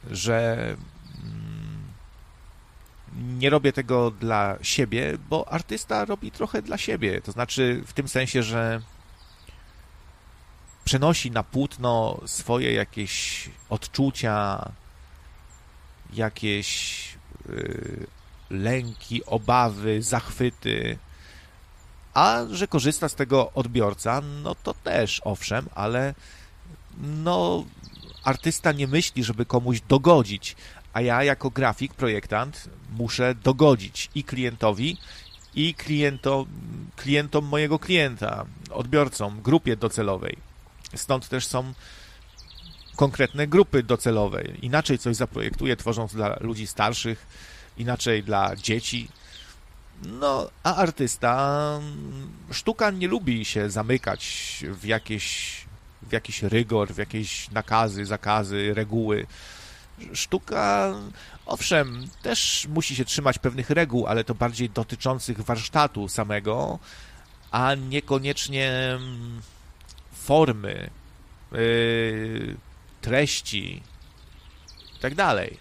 że nie robię tego dla siebie, bo artysta robi trochę dla siebie. To znaczy w tym sensie, że przenosi na płótno swoje jakieś odczucia, jakieś lęki, obawy, zachwyty, a że korzysta z tego odbiorca, no to też owszem, ale no artysta nie myśli, żeby komuś dogodzić, a ja jako grafik, projektant muszę dogodzić i klientowi, i klientom mojego klienta, odbiorcom, grupie docelowej. Stąd też są konkretne grupy docelowe. Inaczej coś zaprojektuję, tworząc dla ludzi starszych, inaczej dla dzieci. No, a artysta, sztuka nie lubi się zamykać w jakiś rygor, w jakieś nakazy, zakazy, reguły. Sztuka, owszem, też musi się trzymać pewnych reguł, ale to bardziej dotyczących warsztatu samego, a niekoniecznie formy, treści i tak dalej.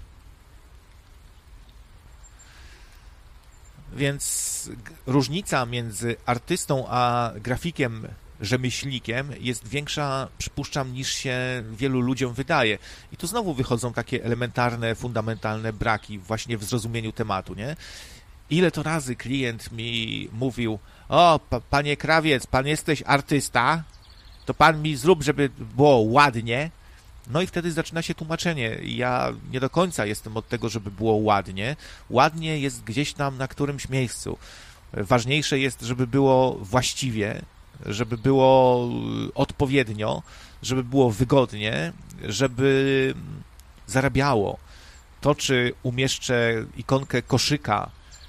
Więc różnica między artystą a grafikiem, rzemieślnikiem jest większa, przypuszczam, niż się wielu ludziom wydaje. I tu znowu wychodzą takie elementarne, fundamentalne braki właśnie w zrozumieniu tematu, nie? Ile to razy klient mi mówił: o, panie krawiec, pan jesteś artysta, to pan mi zrób, żeby było ładnie. No i wtedy zaczyna się tłumaczenie. Ja nie do końca jestem od tego, żeby było ładnie. Ładnie jest gdzieś tam na którymś miejscu. Ważniejsze jest, żeby było właściwie, żeby było odpowiednio, żeby było wygodnie, żeby zarabiało. To, czy umieszczę ikonkę koszyka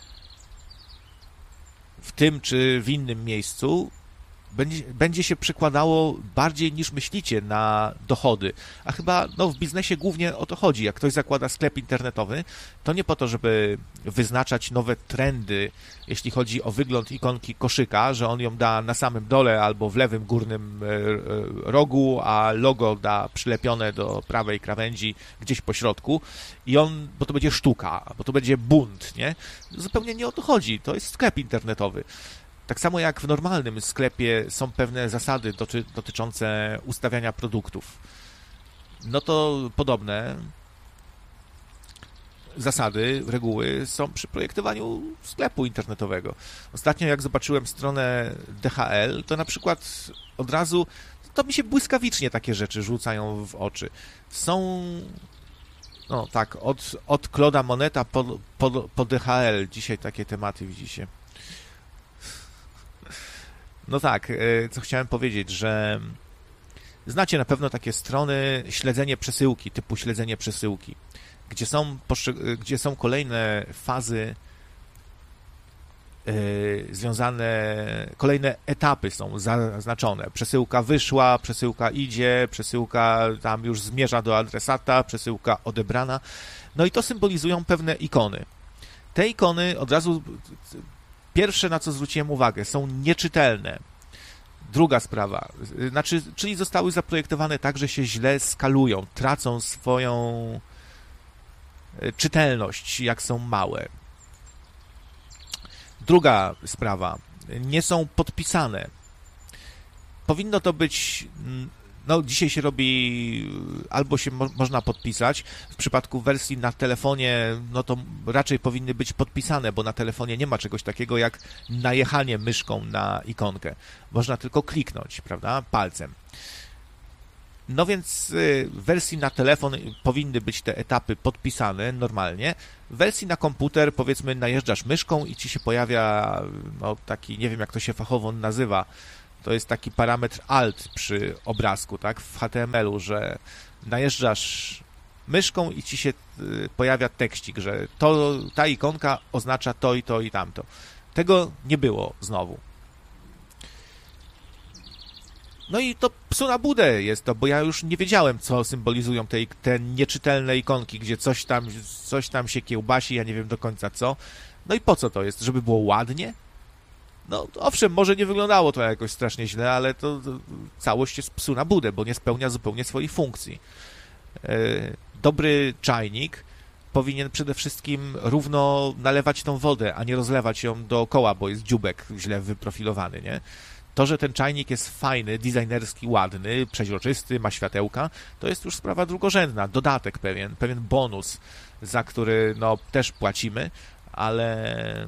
w tym czy w innym miejscu, będzie się przekładało bardziej niż myślicie na dochody. A chyba w biznesie głównie o to chodzi. Jak ktoś zakłada sklep internetowy, to nie po to, żeby wyznaczać nowe trendy, jeśli chodzi o wygląd ikonki koszyka, że on ją da na samym dole albo w lewym górnym rogu, a logo da przylepione do prawej krawędzi gdzieś po środku bo to będzie sztuka, bo to będzie bunt, nie? Zupełnie nie o to chodzi. To jest sklep internetowy. Tak samo jak w normalnym sklepie są pewne zasady dotyczące ustawiania produktów. No to podobne zasady, reguły są przy projektowaniu sklepu internetowego. Ostatnio jak zobaczyłem stronę DHL, to na przykład od razu, to mi się błyskawicznie takie rzeczy rzucają w oczy. Są, no tak, od Claude'a Moneta po DHL. Dzisiaj takie tematy widzicie. No tak, co chciałem powiedzieć, że znacie na pewno takie strony śledzenie przesyłki, typu śledzenie przesyłki, gdzie są kolejne fazy związane, kolejne etapy są zaznaczone. Przesyłka wyszła, przesyłka idzie, przesyłka tam już zmierza do adresata, przesyłka odebrana. No i to symbolizują pewne ikony. Te ikony od razu... Pierwsze, na co zwróciłem uwagę, są nieczytelne. Druga sprawa, czyli zostały zaprojektowane tak, że się źle skalują, tracą swoją czytelność, jak są małe. Druga sprawa, nie są podpisane. Powinno to być... dzisiaj się robi, albo się można podpisać. W przypadku wersji na telefonie, to raczej powinny być podpisane, bo na telefonie nie ma czegoś takiego jak najechanie myszką na ikonkę. Można tylko kliknąć, prawda, palcem. No więc w wersji na telefon powinny być te etapy podpisane normalnie. W wersji na komputer, powiedzmy, najeżdżasz myszką i ci się pojawia taki, nie wiem jak to się fachowo nazywa, to jest taki parametr alt przy obrazku, tak, w HTML-u, że najeżdżasz myszką i ci się pojawia tekstik, że ta ikonka oznacza to i to i tamto. Tego nie było znowu. No i to psu na budę jest to, bo ja już nie wiedziałem, co symbolizują te nieczytelne ikonki, gdzie coś tam się kiełbasi, ja nie wiem do końca co. No i po co to jest? Żeby było ładnie? No owszem, może nie wyglądało to jakoś strasznie źle, ale to całość jest psu na budę, bo nie spełnia zupełnie swoich funkcji. Dobry czajnik powinien przede wszystkim równo nalewać tą wodę, a nie rozlewać ją dookoła, bo jest dzióbek źle wyprofilowany, nie? To, że ten czajnik jest fajny, designerski, ładny, przeźroczysty, ma światełka, to jest już sprawa drugorzędna, dodatek pewien bonus, za który no, też płacimy, ale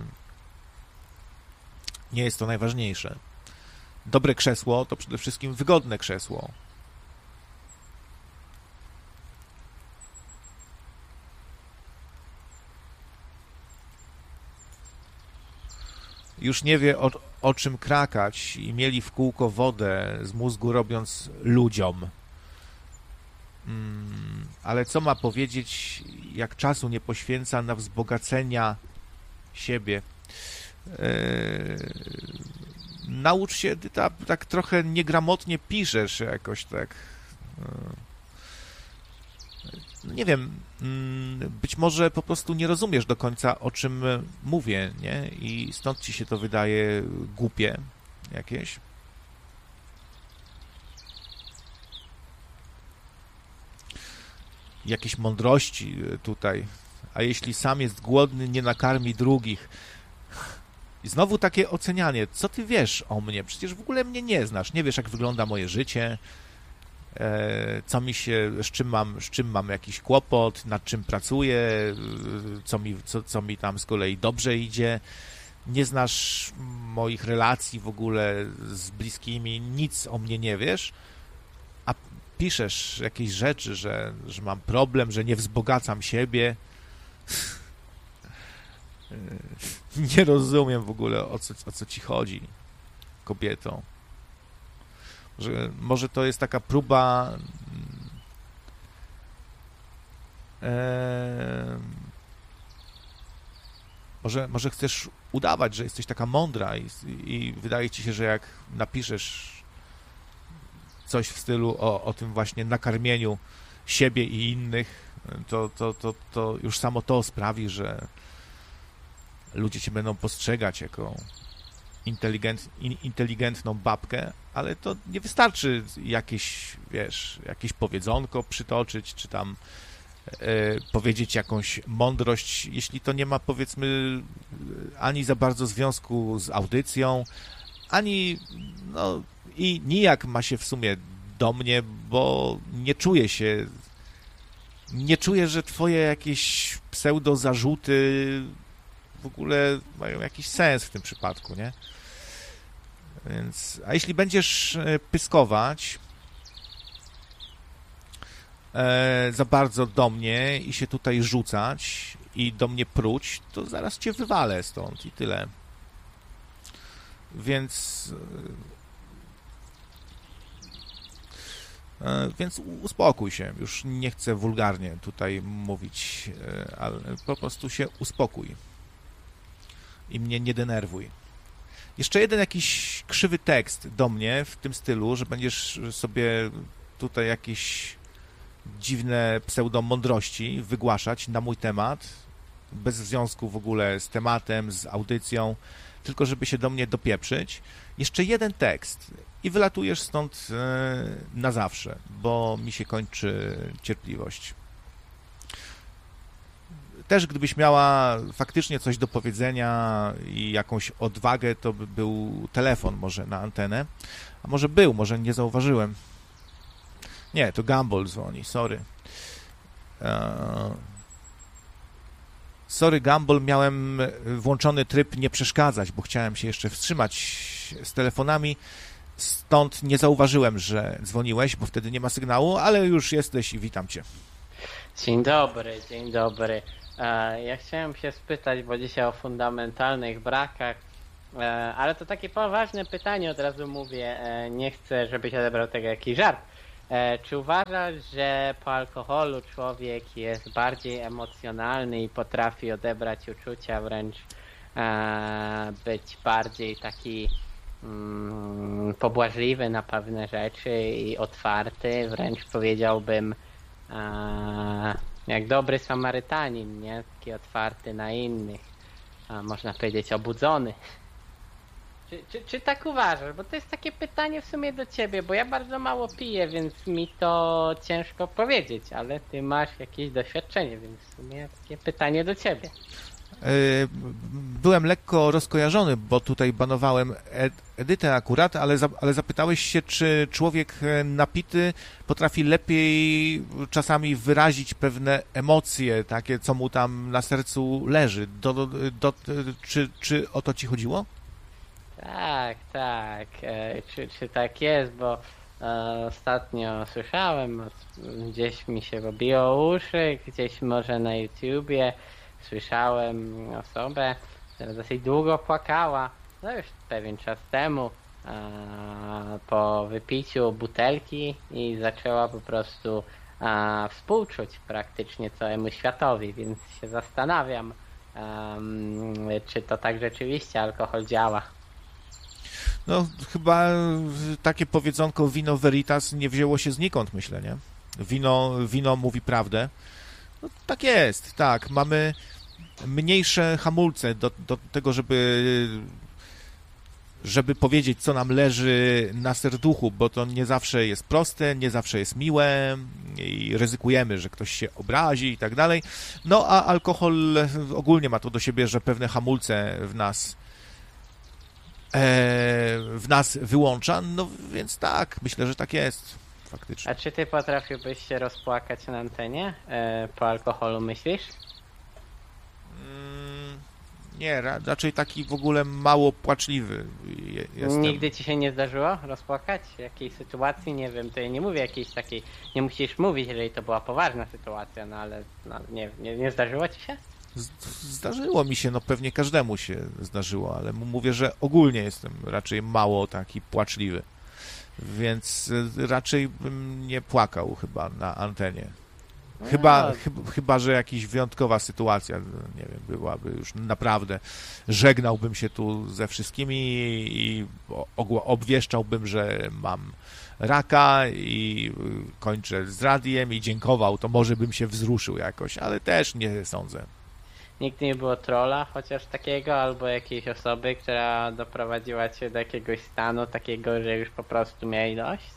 nie jest to najważniejsze. Dobre krzesło to przede wszystkim wygodne krzesło. Już nie wie o czym krakać i mieli w kółko wodę z mózgu robiąc ludziom. Ale co ma powiedzieć, jak czasu nie poświęca na wzbogacenia siebie? Naucz się, ty tak trochę niegramotnie piszesz jakoś tak. Nie wiem, być może po prostu nie rozumiesz do końca, o czym mówię, nie? I stąd ci się to wydaje głupie jakieś. Jakieś mądrości tutaj. A jeśli sam jest głodny, nie nakarmi drugich. I znowu takie ocenianie. Co ty wiesz o mnie? Przecież w ogóle mnie nie znasz. Nie wiesz, jak wygląda moje życie. Z czym mam jakiś kłopot, nad czym pracuję, co mi tam z kolei dobrze idzie. Nie znasz moich relacji w ogóle z bliskimi, nic o mnie nie wiesz, a piszesz jakieś rzeczy, że mam problem, że nie wzbogacam siebie. Nie rozumiem w ogóle, o co ci chodzi, kobieto. Może to jest taka próba może chcesz udawać, że jesteś taka mądra i wydaje ci się, że jak napiszesz coś w stylu o tym właśnie nakarmieniu siebie i innych, to już samo to sprawi, że ludzie cię będą postrzegać jako inteligentną babkę, ale to nie wystarczy jakieś powiedzonko przytoczyć, czy tam powiedzieć jakąś mądrość, jeśli to nie ma, powiedzmy, ani za bardzo związku z audycją, ani no i nijak ma się w sumie do mnie, bo nie czuję, że twoje jakieś pseudo zarzuty w ogóle mają jakiś sens w tym przypadku, nie? Więc, a jeśli będziesz pyskować za bardzo do mnie i się tutaj rzucać i do mnie pruć, to zaraz cię wywalę stąd i tyle. Więc uspokój się. Już nie chcę wulgarnie tutaj mówić, ale po prostu się uspokój i mnie nie denerwuj. Jeszcze jeden jakiś krzywy tekst do mnie w tym stylu, że będziesz sobie tutaj jakieś dziwne pseudomądrości wygłaszać na mój temat, bez związku w ogóle z tematem, z audycją, tylko żeby się do mnie dopieprzyć. Jeszcze jeden tekst i wylatujesz stąd na zawsze, bo mi się kończy cierpliwość. Też gdybyś miała faktycznie coś do powiedzenia i jakąś odwagę, to by był telefon może na antenę. A może nie zauważyłem. Nie, to Gumball dzwoni, sorry. Sorry, Gumball, miałem włączony tryb nie przeszkadzać, bo chciałem się jeszcze wstrzymać z telefonami, stąd nie zauważyłem, że dzwoniłeś, bo wtedy nie ma sygnału, ale już jesteś i witam cię. Dzień dobry, dzień dobry. Ja chciałem się spytać, bo dzisiaj o fundamentalnych brakach, ale to takie poważne pytanie, od razu mówię, nie chcę, żebyś odebrał tego jakiś żart. Czy uważasz, że po alkoholu człowiek jest bardziej emocjonalny i potrafi odebrać uczucia, wręcz być bardziej taki pobłażliwy na pewne rzeczy i otwarty, wręcz powiedziałbym jak dobry Samarytanin, nie? Taki otwarty na innych, można powiedzieć obudzony. Czy tak uważasz? Bo to jest takie pytanie w sumie do ciebie, bo ja bardzo mało piję, więc mi to ciężko powiedzieć, ale ty masz jakieś doświadczenie, więc w sumie takie pytanie do ciebie. Byłem lekko rozkojarzony, bo tutaj banowałem Edytę akurat, ale zapytałeś się, czy człowiek napity potrafi lepiej czasami wyrazić pewne emocje, takie, co mu tam na sercu leży. Czy o to ci chodziło? Tak. Czy tak jest, bo ostatnio słyszałem, gdzieś mi się robiło uszy, gdzieś może na YouTubie słyszałem osobę, która dosyć długo płakała, no już pewien czas temu, po wypiciu butelki i zaczęła po prostu współczuć praktycznie całemu światowi, więc się zastanawiam, czy to tak rzeczywiście alkohol działa. No, chyba takie powiedzonko vino veritas nie wzięło się znikąd, myślę, nie? Wino mówi prawdę. No, tak jest, tak. Mamy mniejsze hamulce do tego, żeby powiedzieć, co nam leży na serduchu, bo to nie zawsze jest proste, nie zawsze jest miłe i ryzykujemy, że ktoś się obrazi i tak dalej. No, a alkohol ogólnie ma to do siebie, że pewne hamulce w nas wyłącza, no więc tak, myślę, że tak jest faktycznie. A czy ty potrafiłbyś się rozpłakać na antenie po alkoholu, myślisz? Nie, raczej taki w ogóle mało płaczliwy jestem. Nigdy ci się nie zdarzyło rozpłakać? W jakiej sytuacji? Nie wiem, to ja nie mówię jakiejś takiej, nie musisz mówić, jeżeli to była poważna sytuacja, no ale nie zdarzyło ci się? Zdarzyło mi się, no pewnie każdemu się zdarzyło, ale mówię, że ogólnie jestem raczej mało taki płaczliwy, więc raczej bym nie płakał chyba na antenie. Chyba, że jakaś wyjątkowa sytuacja, nie wiem, byłaby już naprawdę, żegnałbym się tu ze wszystkimi i obwieszczałbym, że mam raka i kończę z radiem i dziękował, to może bym się wzruszył jakoś, ale też nie sądzę. Nigdy nie było trolla chociaż takiego, albo jakiejś osoby, która doprowadziła cię do jakiegoś stanu takiego, że już po prostu miałeś dość?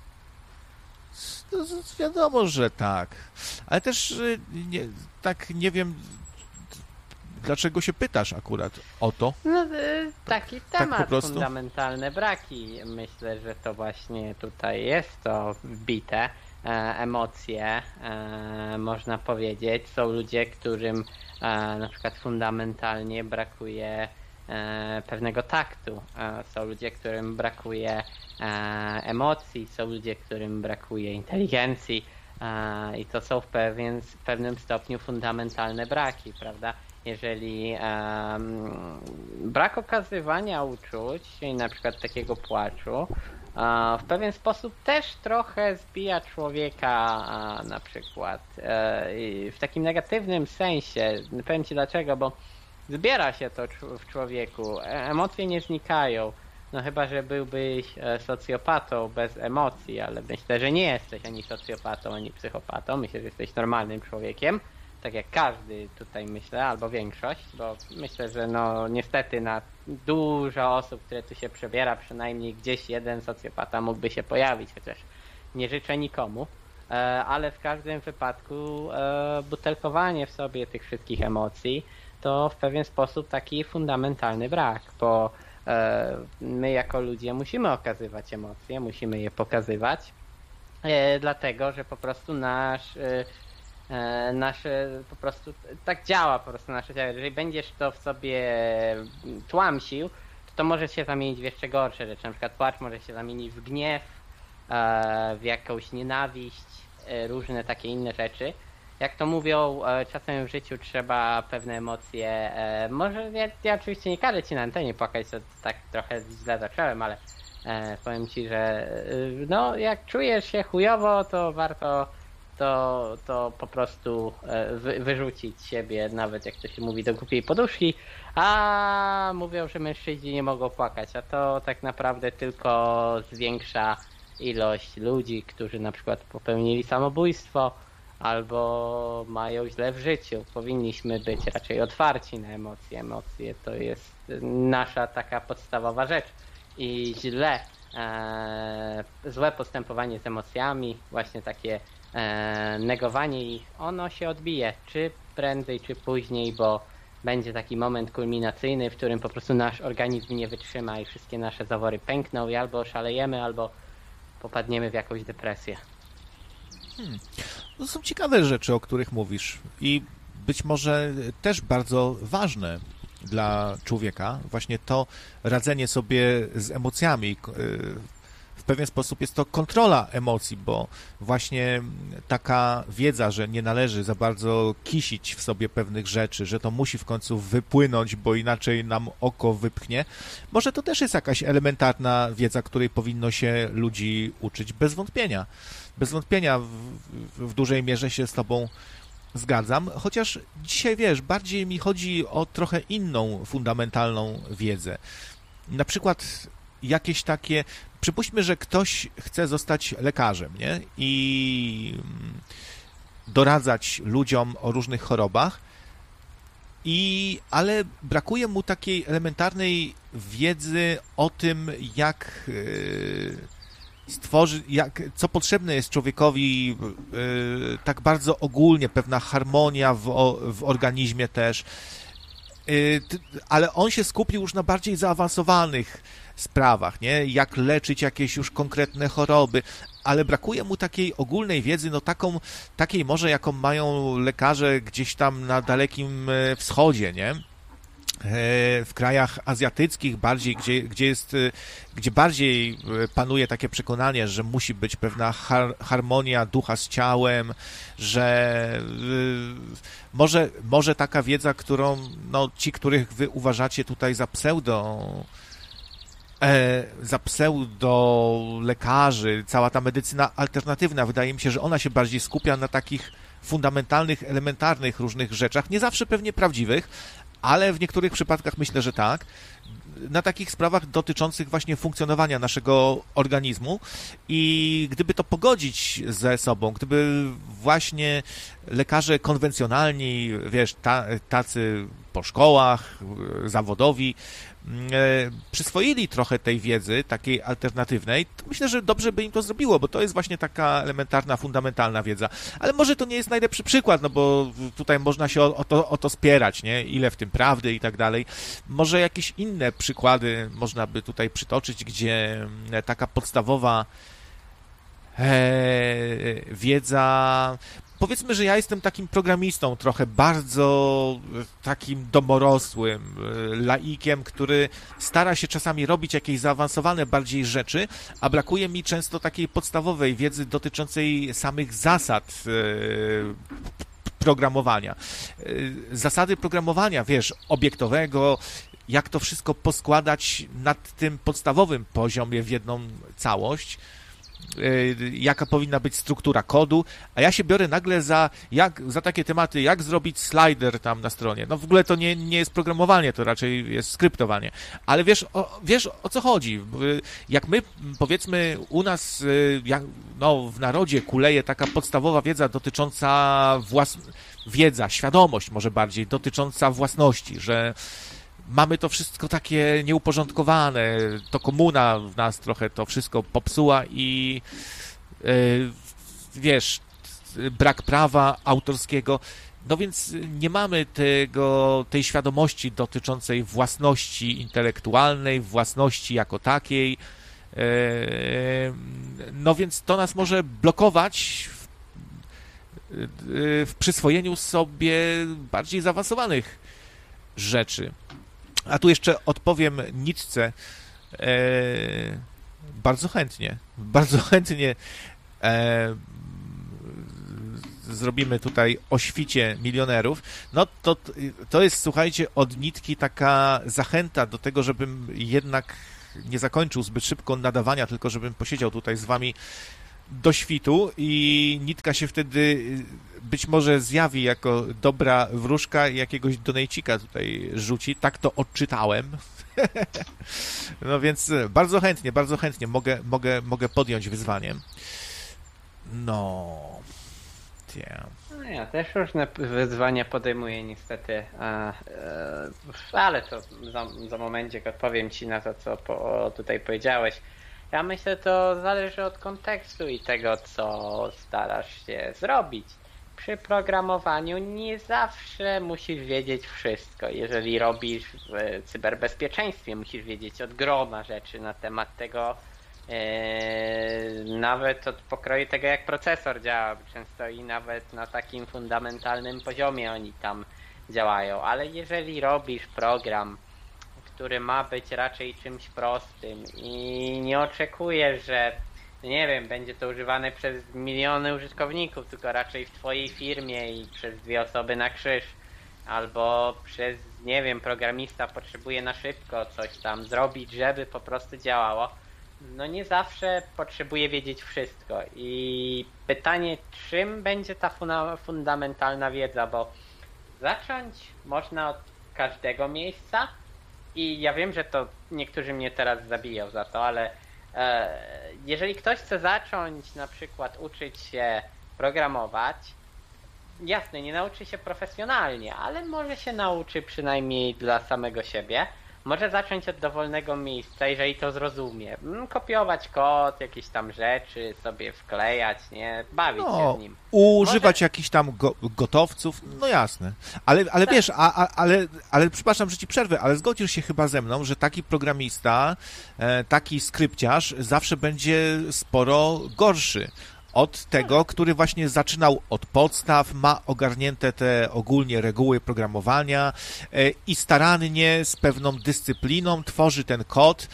No, wiadomo, że tak, ale też nie wiem, dlaczego się pytasz akurat o to. No taki temat, po fundamentalne braki. Myślę, że to właśnie tutaj jest to wbite. Emocje, można powiedzieć. Są ludzie, którym na przykład fundamentalnie brakuje pewnego taktu. Są ludzie, którym brakuje emocji, są ludzie, którym brakuje inteligencji i to są w pewnym stopniu fundamentalne braki, prawda? Jeżeli brak okazywania uczuć, czyli na przykład takiego płaczu, w pewien sposób też trochę zbija człowieka na przykład w takim negatywnym sensie. Powiem ci dlaczego, bo zbiera się to w człowieku, emocje nie znikają. No chyba, że byłbyś socjopatą bez emocji, ale myślę, że nie jesteś ani socjopatą, ani psychopatą. Myślę, że jesteś normalnym człowiekiem, tak jak każdy tutaj myślę, albo większość, bo myślę, że no niestety na dużo osób, które tu się przebiera, przynajmniej gdzieś jeden socjopata mógłby się pojawić, chociaż nie życzę nikomu, ale w każdym wypadku butelkowanie w sobie tych wszystkich emocji to w pewien sposób taki fundamentalny brak, bo my jako ludzie musimy okazywać emocje, musimy je pokazywać, dlatego, że po prostu nasze po prostu tak działa po prostu nasze ciało. Jeżeli będziesz to w sobie tłamsił, to może się zamienić w jeszcze gorsze rzeczy. Na przykład płacz może się zamienić w gniew, w jakąś nienawiść, różne takie inne rzeczy. Jak to mówią, czasem w życiu trzeba pewne emocje, może ja oczywiście nie każę ci na antenie płakać, to tak trochę źle zacząłem, ale powiem ci, że no jak czujesz się chujowo, to warto to po prostu wyrzucić siebie, nawet jak to się mówi, do głupiej poduszki, a mówią, że mężczyźni nie mogą płakać, a to tak naprawdę tylko zwiększa ilość ludzi, którzy na przykład popełnili samobójstwo, albo mają źle w życiu. Powinniśmy być raczej otwarci na emocje. Emocje to jest nasza taka podstawowa rzecz. I złe postępowanie z emocjami, właśnie takie negowanie ich, ono się odbije, czy prędzej, czy później, bo będzie taki moment kulminacyjny, w którym po prostu nasz organizm nie wytrzyma i wszystkie nasze zawory pękną i albo oszalejemy, albo popadniemy w jakąś depresję. To są ciekawe rzeczy, o których mówisz i być może też bardzo ważne dla człowieka, właśnie to radzenie sobie z emocjami. W pewien sposób jest to kontrola emocji, bo właśnie taka wiedza, że nie należy za bardzo kisić w sobie pewnych rzeczy, że to musi w końcu wypłynąć, bo inaczej nam oko wypchnie, może to też jest jakaś elementarna wiedza, której powinno się ludzi uczyć bez wątpienia. Bez wątpienia w dużej mierze się z tobą zgadzam, chociaż dzisiaj, wiesz, bardziej mi chodzi o trochę inną, fundamentalną wiedzę. Na przykład jakieś takie... Przypuśćmy, że ktoś chce zostać lekarzem, nie? I doradzać ludziom o różnych chorobach, ale brakuje mu takiej elementarnej wiedzy o tym, jak stworzyć, co potrzebne jest człowiekowi tak bardzo ogólnie, pewna harmonia w organizmie też, ale on się skupił już na bardziej zaawansowanych sprawach, nie? Jak leczyć jakieś już konkretne choroby, ale brakuje mu takiej ogólnej wiedzy, no takiej może, jaką mają lekarze gdzieś tam na Dalekim Wschodzie, nie? W krajach azjatyckich bardziej, gdzie bardziej panuje takie przekonanie, że musi być pewna harmonia ducha z ciałem, że może taka wiedza, którą no, ci, których wy uważacie tutaj za pseudo lekarzy, cała ta medycyna alternatywna, wydaje mi się, że ona się bardziej skupia na takich fundamentalnych, elementarnych różnych rzeczach, nie zawsze pewnie prawdziwych, ale w niektórych przypadkach myślę, że tak, na takich sprawach dotyczących właśnie funkcjonowania naszego organizmu i gdyby to pogodzić ze sobą, gdyby właśnie lekarze konwencjonalni, wiesz, tacy po szkołach, zawodowi, przyswoili trochę tej wiedzy, takiej alternatywnej, to myślę, że dobrze by im to zrobiło, bo to jest właśnie taka elementarna, fundamentalna wiedza. Ale może to nie jest najlepszy przykład, no bo tutaj można się o to spierać, nie? Ile w tym prawdy i tak dalej. Może jakieś inne przykłady można by tutaj przytoczyć, gdzie taka podstawowa wiedza... Powiedzmy, że ja jestem takim programistą, trochę bardzo takim domorosłym laikiem, który stara się czasami robić jakieś zaawansowane bardziej rzeczy, a brakuje mi często takiej podstawowej wiedzy dotyczącej samych zasad programowania. Zasady programowania, wiesz, obiektowego, jak to wszystko poskładać na tym podstawowym poziomie w jedną całość, jaka powinna być struktura kodu, a ja się biorę nagle za takie tematy, jak zrobić slider tam na stronie. No w ogóle to nie jest programowanie, to raczej jest skryptowanie. Ale wiesz o co chodzi. Jak my, powiedzmy, u nas w narodzie kuleje taka podstawowa wiedza dotycząca świadomość może bardziej, dotycząca własności, że mamy to wszystko takie nieuporządkowane, to komuna w nas trochę to wszystko popsuła i wiesz, brak prawa autorskiego, no więc nie mamy tej świadomości dotyczącej własności intelektualnej, własności jako takiej, no więc to nas może blokować w przyswojeniu sobie bardziej zaawansowanych rzeczy. A tu jeszcze odpowiem Nietzsche bardzo chętnie zrobimy tutaj o świcie milionerów. No to jest, słuchajcie, od Nitki taka zachęta do tego, żebym jednak nie zakończył zbyt szybko nadawania, tylko żebym posiedział tutaj z wami do świtu i Nitka się wtedy być może zjawi jako dobra wróżka i jakiegoś donejcika tutaj rzuci. Tak to odczytałem. No więc bardzo chętnie mogę podjąć wyzwanie. No. Yeah. No ja też różne wyzwania podejmuję niestety, ale to za momencik odpowiem Ci na to, co tutaj powiedziałeś. Ja myślę, to zależy od kontekstu i tego, co starasz się zrobić. Przy programowaniu nie zawsze musisz wiedzieć wszystko. Jeżeli robisz w cyberbezpieczeństwie, musisz wiedzieć od groma rzeczy na temat tego, nawet od pokroju tego, jak procesor działa. Często i nawet na takim fundamentalnym poziomie oni tam działają. Ale jeżeli robisz program, który ma być raczej czymś prostym i nie oczekujesz, że nie wiem, będzie to używane przez miliony użytkowników, tylko raczej w twojej firmie i przez 2 osoby na krzyż, albo przez, nie wiem, programista potrzebuje na szybko coś tam zrobić, żeby po prostu działało. No nie zawsze potrzebuje wiedzieć wszystko i pytanie, czym będzie ta fundamentalna wiedza, bo zacząć można od każdego miejsca i ja wiem, że to niektórzy mnie teraz zabiją za to, ale jeżeli ktoś chce zacząć na przykład uczyć się programować, jasne, nie nauczy się profesjonalnie, ale może się nauczy przynajmniej dla samego siebie. Może zacząć od dowolnego miejsca, jeżeli to zrozumie. Kopiować kod, jakieś tam rzeczy sobie wklejać, nie? Bawić się z nim. Używać jakichś tam gotowców, no jasne. Ale tak. Wiesz, ale przepraszam, że ci przerwę, ale zgodzisz się chyba ze mną, że taki programista, taki skrypciarz zawsze będzie sporo gorszy od tego, który właśnie zaczynał od podstaw, ma ogarnięte te ogólnie reguły programowania i starannie, z pewną dyscypliną tworzy ten kod,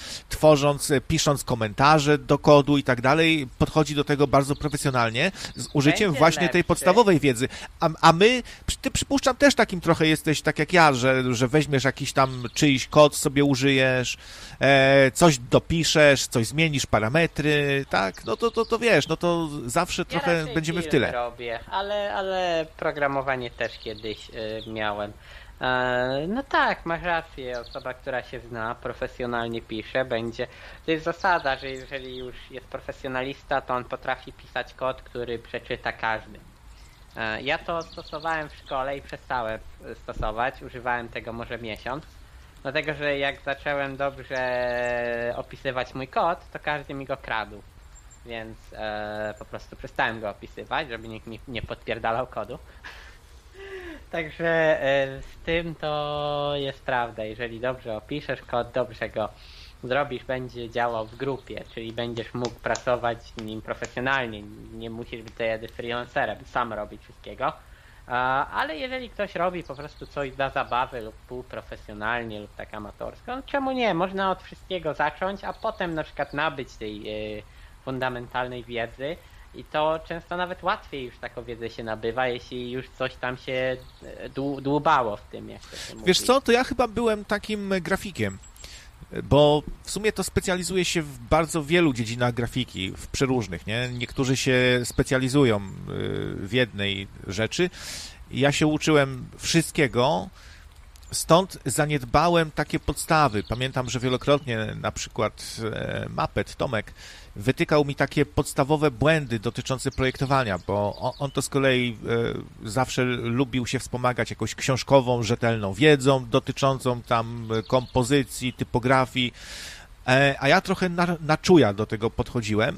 pisząc komentarze do kodu i tak dalej, podchodzi do tego bardzo profesjonalnie, z użyciem będzie właśnie lepszy. Tej podstawowej wiedzy. A my, ty przypuszczam też takim trochę jesteś, tak jak ja, że weźmiesz jakiś tam czyjś kod, sobie użyjesz, coś dopiszesz, coś zmienisz, parametry, tak? No to wiesz, no to zawsze trochę będziemy w tyle. Robię, ale programowanie też kiedyś miałem. No tak, masz rację, osoba, która się zna, profesjonalnie pisze, będzie... To jest zasada, że jeżeli już jest profesjonalista, to on potrafi pisać kod, który przeczyta każdy. Ja to stosowałem w szkole i przestałem stosować, używałem tego może miesiąc. Dlatego, że jak zacząłem dobrze opisywać mój kod, to każdy mi go kradł. Więc po prostu przestałem go opisywać, żeby nikt mi nie podpierdalał kodu. Także z tym to jest prawda. Jeżeli dobrze opiszesz kod, dobrze go zrobisz, będzie działał w grupie, czyli będziesz mógł pracować nim profesjonalnie. Nie musisz być wtedy freelancerem, sam robić wszystkiego. Ale jeżeli ktoś robi po prostu coś dla zabawy lub półprofesjonalnie lub tak amatorsko, no czemu nie? Można od wszystkiego zacząć, a potem na przykład nabyć tej fundamentalnej wiedzy i to często nawet łatwiej już taką wiedzę się nabywa, jeśli już coś tam się dłubało w tym, jak to się mówi. Wiesz co, to ja chyba byłem takim grafikiem, bo w sumie to specjalizuje się w bardzo wielu dziedzinach grafiki, w przeróżnych, nie? Niektórzy się specjalizują w jednej rzeczy. Ja się uczyłem wszystkiego, stąd zaniedbałem takie podstawy. Pamiętam, że wielokrotnie na przykład Mapet, Tomek, wytykał mi takie podstawowe błędy dotyczące projektowania, bo on to z kolei zawsze lubił się wspomagać jakąś książkową, rzetelną wiedzą dotyczącą tam kompozycji, typografii, a ja trochę na czuja do tego podchodziłem.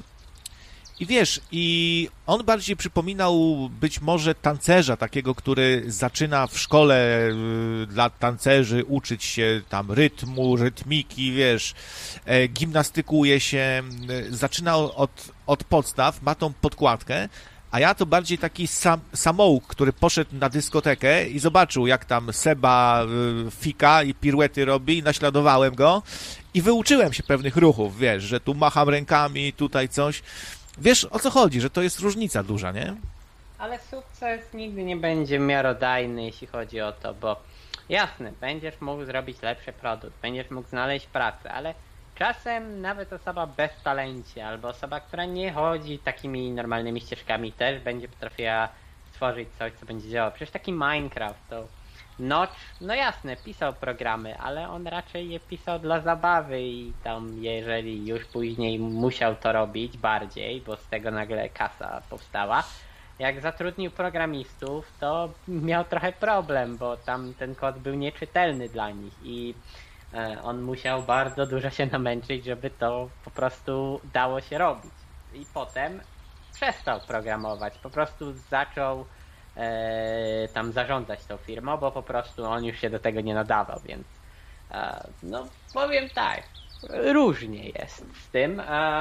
I wiesz, i on bardziej przypominał być może tancerza takiego, który zaczyna w szkole dla tancerzy uczyć się tam rytmu, rytmiki, wiesz, gimnastykuje się, zaczyna od podstaw, ma tą podkładkę, a ja to bardziej taki samouk, który poszedł na dyskotekę i zobaczył, jak tam Seba fika i piruety robi i naśladowałem go i wyuczyłem się pewnych ruchów, wiesz, że tu macham rękami, tutaj coś. Wiesz, o co chodzi, że to jest różnica duża, nie? Ale sukces nigdy nie będzie miarodajny, jeśli chodzi o to, bo jasne, będziesz mógł zrobić lepszy produkt, będziesz mógł znaleźć pracę, ale czasem nawet osoba bez talencie albo osoba, która nie chodzi takimi normalnymi ścieżkami też będzie potrafiła stworzyć coś, co będzie działało. Przecież taki Minecraft to Notch, no jasne, pisał programy, ale on raczej je pisał dla zabawy i tam jeżeli już później musiał to robić bardziej, bo z tego nagle kasa powstała, jak zatrudnił programistów, to miał trochę problem, bo tam ten kod był nieczytelny dla nich i on musiał bardzo dużo się namęczyć, żeby to po prostu dało się robić. I potem przestał programować, po prostu zaczął tam zarządzać tą firmą, bo po prostu on już się do tego nie nadawał, więc no powiem tak, różnie jest z tym,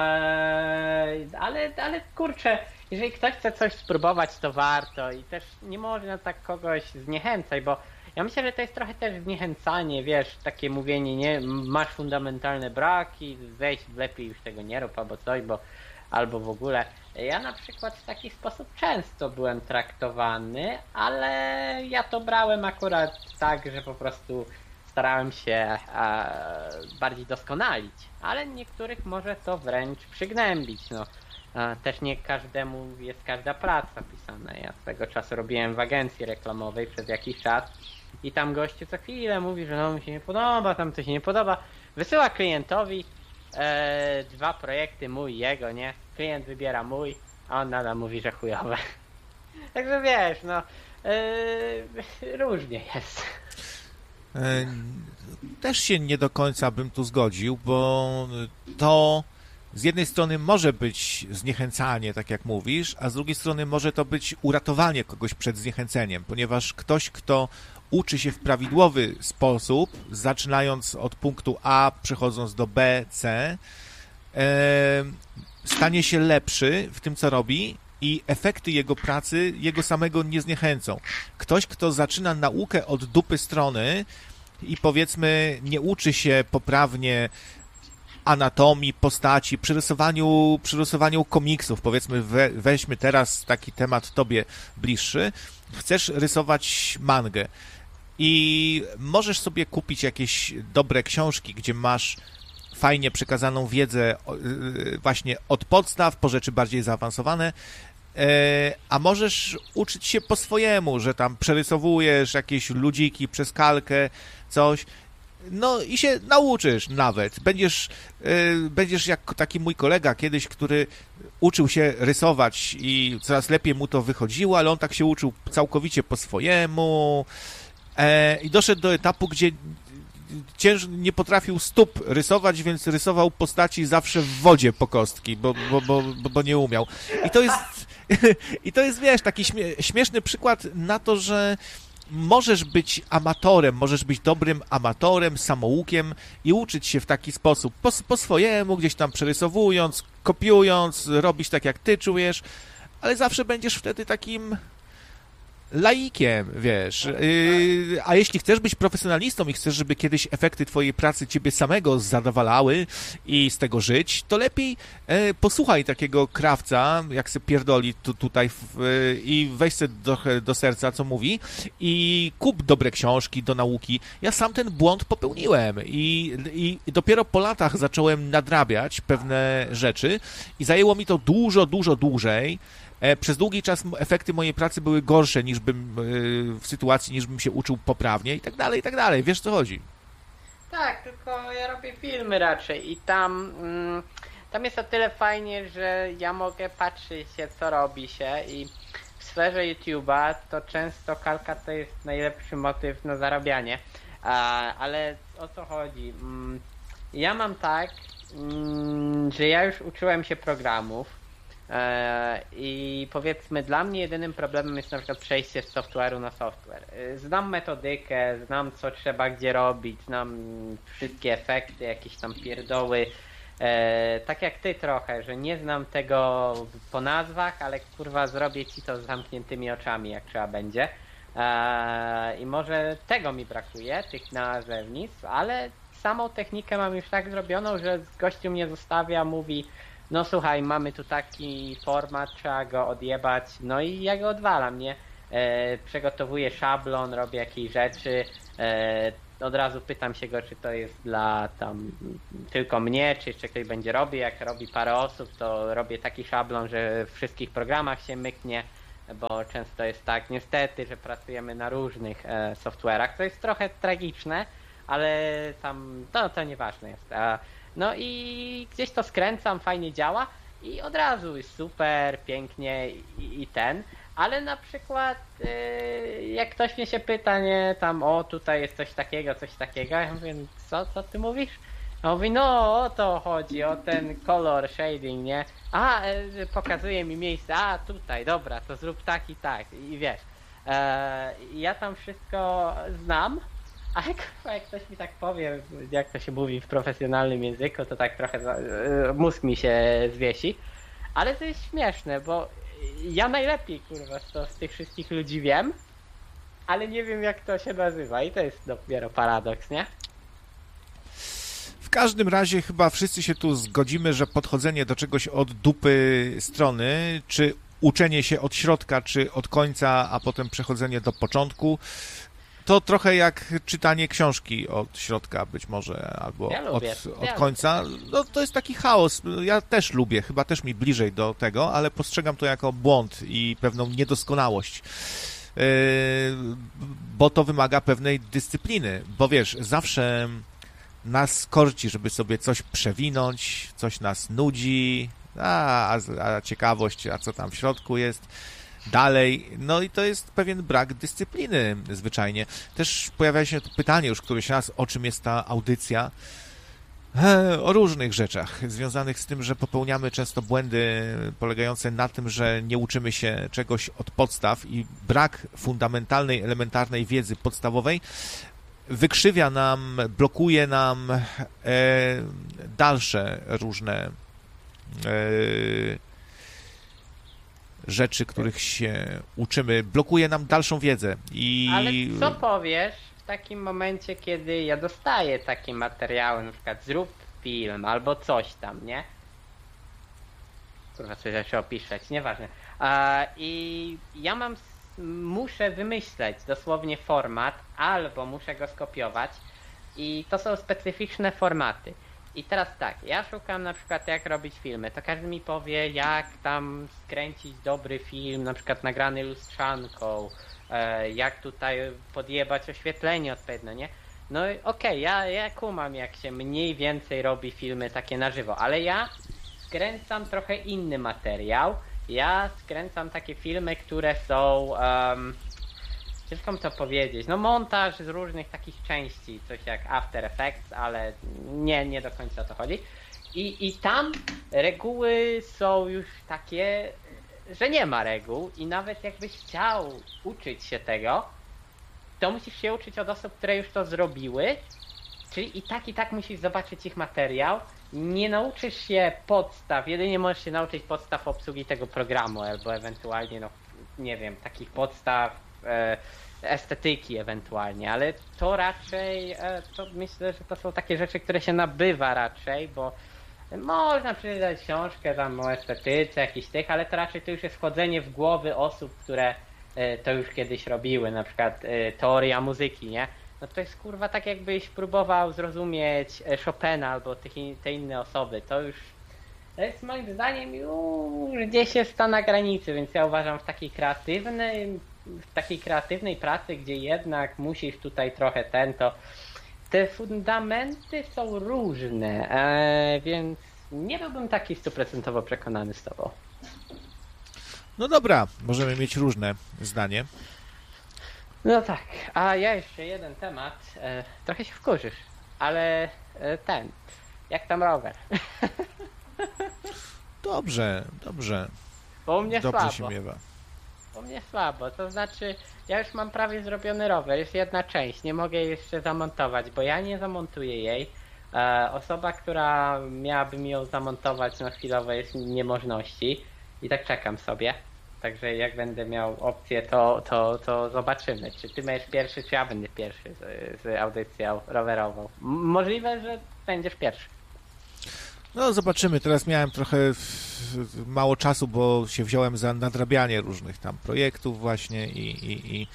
ale kurczę, jeżeli ktoś chce coś spróbować, to warto i też nie można tak kogoś zniechęcać, bo ja myślę, że to jest trochę też zniechęcanie, wiesz, takie mówienie, nie, masz fundamentalne braki, weź lepiej już tego nie rób albo coś, albo w ogóle. Ja na przykład w taki sposób często byłem traktowany, ale ja to brałem akurat tak, że po prostu starałem się bardziej doskonalić, ale niektórych może to wręcz przygnębić. No. Też nie każdemu jest każda praca pisana. Ja swego czasu robiłem w agencji reklamowej przez jakiś czas i tam gościu co chwilę mówi, że no mi się nie podoba, tam coś się nie podoba. Wysyła klientowi 2 projekty, mój i jego, nie? Klient wybiera mój, a on nadal mówi, że chujowe. Także wiesz, no różnie jest. Też się nie do końca bym tu zgodził, bo to z jednej strony może być zniechęcanie, tak jak mówisz, a z drugiej strony może to być uratowanie kogoś przed zniechęceniem, ponieważ ktoś, kto uczy się w prawidłowy sposób, zaczynając od punktu A, przechodząc do B, C, stanie się lepszy w tym, co robi i efekty jego pracy jego samego nie zniechęcą. Ktoś, kto zaczyna naukę od dupy strony i powiedzmy nie uczy się poprawnie anatomii, postaci, przy rysowaniu komiksów, powiedzmy weźmy teraz taki temat tobie bliższy, chcesz rysować mangę i możesz sobie kupić jakieś dobre książki, gdzie masz fajnie przekazaną wiedzę właśnie od podstaw po rzeczy bardziej zaawansowane, a możesz uczyć się po swojemu, że tam przerysowujesz jakieś ludziki przez kalkę, coś, no i się nauczysz nawet. Będziesz jak taki mój kolega kiedyś, który uczył się rysować i coraz lepiej mu to wychodziło, ale on tak się uczył całkowicie po swojemu i doszedł do etapu, gdzie nie potrafił stóp rysować, więc rysował postaci zawsze w wodzie po kostki, bo nie umiał. I to jest, wiesz, taki śmieszny przykład na to, że możesz być amatorem, możesz być dobrym amatorem, samoukiem i uczyć się w taki sposób, po swojemu, gdzieś tam przerysowując, kopiując, robić tak, jak ty czujesz, ale zawsze będziesz wtedy takim laikiem, wiesz. A jeśli chcesz być profesjonalistą i chcesz, żeby kiedyś efekty twojej pracy ciebie samego zadowalały i z tego żyć, to lepiej posłuchaj takiego krawca, jak se pierdoli tutaj i weź se trochę do serca, co mówi i kup dobre książki do nauki. Ja sam ten błąd popełniłem i dopiero po latach zacząłem nadrabiać pewne rzeczy i zajęło mi to dużo, dużo dłużej. Przez długi czas efekty mojej pracy były gorsze niż w sytuacji, niż bym się uczył poprawnie i tak dalej, i tak dalej. Wiesz, co chodzi? Tak, tylko ja robię filmy raczej i tam jest o tyle fajnie, że ja mogę patrzeć się, co robi się i w sferze YouTube'a to często kalka to jest najlepszy motyw na zarabianie. Ale o co chodzi? Ja mam tak, że ja już uczyłem się programów, i powiedzmy dla mnie jedynym problemem jest na przykład przejście z software'u na software. Znam metodykę, znam co trzeba gdzie robić, znam wszystkie efekty, jakieś tam pierdoły, tak jak ty trochę, że nie znam tego po nazwach, ale kurwa zrobię ci to z zamkniętymi oczami jak trzeba będzie. I może tego mi brakuje, tych nazewnictw, ale samą technikę mam już tak zrobioną, że gościu mnie zostawia, mówi no słuchaj, mamy tu taki format, trzeba go odjebać, no i ja go odwalam, nie? Przygotowuję szablon, robię jakieś rzeczy, od razu pytam się go, czy to jest dla tam tylko mnie, czy jeszcze ktoś będzie robił, jak robi parę osób, to robię taki szablon, że w wszystkich programach się myknie, bo często jest tak niestety, że pracujemy na różnych software'ach, to jest trochę tragiczne, ale tam to nieważne jest. No i gdzieś to skręcam, fajnie działa i od razu jest super, pięknie i ten. Ale na przykład jak ktoś mnie się pyta, nie, tam o tutaj jest coś takiego, ja mówię, co ty mówisz? A mówi, no o to chodzi, o ten color shading, nie? Pokazuje mi miejsce, tutaj, dobra, to zrób tak i tak i wiesz. Ja tam wszystko znam, a jak ktoś mi tak powie, jak to się mówi w profesjonalnym języku, to tak trochę mózg mi się zwiesi. Ale to jest śmieszne, bo ja najlepiej, kurwa, z tych wszystkich ludzi wiem, ale nie wiem jak to się nazywa i to jest dopiero paradoks, nie? W każdym razie chyba wszyscy się tu zgodzimy, że podchodzenie do czegoś od dupy strony, czy uczenie się od środka, czy od końca, a potem przechodzenie do początku, to trochę jak czytanie książki od środka być może, albo od końca. No to jest taki chaos. Ja też lubię, chyba też mi bliżej do tego, ale postrzegam to jako błąd i pewną niedoskonałość. Bo to wymaga pewnej dyscypliny, bo wiesz, zawsze nas korci, żeby sobie coś przewinąć, coś nas nudzi, a ciekawość, a co tam w środku jest dalej, no i to jest pewien brak dyscypliny zwyczajnie. Też pojawia się tu pytanie już któryś raz, o czym jest ta audycja. O różnych rzeczach związanych z tym, że popełniamy często błędy polegające na tym, że nie uczymy się czegoś od podstaw i brak fundamentalnej, elementarnej wiedzy podstawowej wykrzywia nam, blokuje nam dalsze różne rzeczy, których się uczymy, blokuje nam dalszą wiedzę. Ale co powiesz w takim momencie, kiedy ja dostaję takie materiały, na przykład zrób film albo coś tam, nie? Kurwa, coś jeszcze opisać, nieważne. I ja muszę wymyśleć dosłownie format, albo muszę go skopiować i to są specyficzne formaty. I teraz tak, ja szukam na przykład jak robić filmy, to każdy mi powie jak tam skręcić dobry film, na przykład nagrany lustrzanką, jak tutaj podjebać oświetlenie odpowiednie, nie? No okej, ja kumam jak się mniej więcej robi filmy takie na żywo, ale ja skręcam trochę inny materiał, ja skręcam takie filmy, które są... ciężko mi to powiedzieć. No montaż z różnych takich części, coś jak After Effects, ale nie do końca o to chodzi. I tam reguły są już takie, że nie ma reguł i nawet jakbyś chciał uczyć się tego, to musisz się uczyć od osób, które już to zrobiły, czyli i tak musisz zobaczyć ich materiał. Nie nauczysz się podstaw, jedynie możesz się nauczyć podstaw obsługi tego programu, albo ewentualnie, no nie wiem, takich podstaw estetyki ewentualnie, ale to raczej, to myślę, że to są takie rzeczy, które się nabywa raczej, bo można przeczytać książkę tam o estetyce, jakichś tych, ale to raczej to już jest wchodzenie w głowy osób, które to już kiedyś robiły, na przykład teoria muzyki, nie? No to jest kurwa tak jakbyś próbował zrozumieć Chopina albo te inne osoby, to jest moim zdaniem już gdzieś jest to na granicy, więc ja uważam w takiej kreatywnej pracy, gdzie jednak musisz tutaj trochę te fundamenty są różne, więc nie byłbym taki 100% przekonany z tobą. No dobra, możemy mieć różne zdanie. No tak, a ja jeszcze jeden temat, trochę się wkurzysz, ale jak tam rower? Dobrze. Bo u mnie dobrze słabo. się miewa. U mnie słabo, to znaczy ja już mam prawie zrobiony rower, jest jedna część, nie mogę jej jeszcze zamontować, bo ja nie zamontuję jej. Osoba, która miałaby mi ją zamontować na chwilowo jest niemożności i tak czekam sobie. Także jak będę miał opcję, to zobaczymy, czy ty będziesz pierwszy, czy ja będę pierwszy z audycją rowerową. Możliwe, że będziesz pierwszy. No zobaczymy, teraz miałem trochę mało czasu, bo się wziąłem za nadrabianie różnych tam projektów właśnie i